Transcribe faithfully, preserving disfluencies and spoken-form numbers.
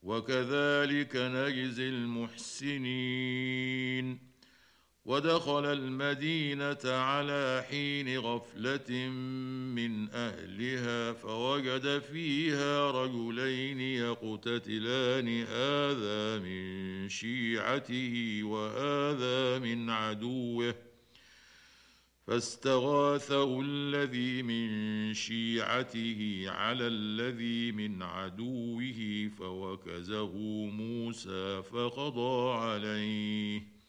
وكذلك نجزي المحسنين. ودخل المدينه على حين غفله من اهلها فوجد فيها رجلين يقتتلان هذا من شيعته وهذا من عدوه فاستغاثه الذي من شيعته على الذي من عدوه فوكزه موسى فقضى عليه